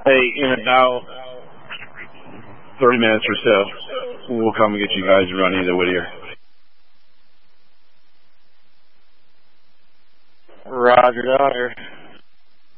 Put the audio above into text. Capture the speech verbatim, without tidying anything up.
Hey, in about thirty minutes or so, we'll come and get you guys running to Whittier. Roger, Roger.